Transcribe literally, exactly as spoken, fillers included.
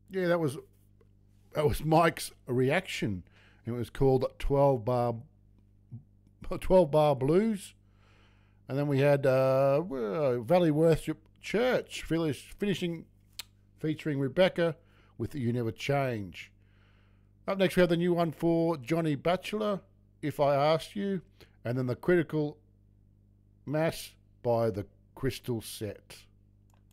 Yeah, that was that was Mike's reaction. It was called twelve Bar twelve Bar Blues. And then we had uh, Valley Worship Church finish, finishing featuring Rebecca with You Never Change. Up next we have the new one for Johnny Batchelor, If I Asked You, and then the Critical Mass by the Crystal Set.